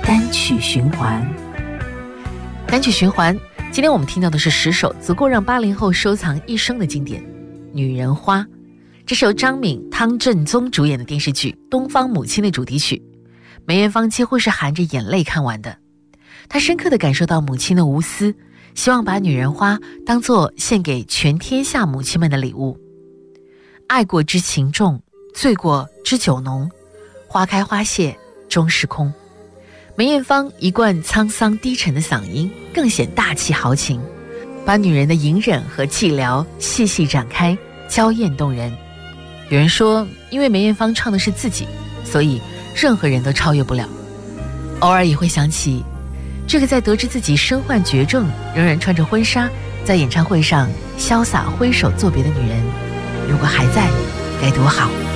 单曲循环。 单曲循环，今天我们听到的是10首足够让80后收藏一生的经典《女人花》。这是由张敏、汤镇宗主演的电视剧《东方母亲》的主题曲。梅艳芳几乎是含着眼泪看完的，她深刻地感受到母亲的无私，希望把女人花当作献给全天下母亲们的礼物。爱过之情重，醉过之酒浓，花开花谢终是空。梅艳芳一贯沧桑低沉的嗓音更显大气豪情，把女人的隐忍和寂寥细细展开，娇艳动人。有人说，因为梅艳芳唱的是自己，所以任何人都超越不了。偶尔也会想起这个在得知自己身患绝症仍然穿着婚纱在演唱会上潇洒挥手作别的女人，如果还在该多好。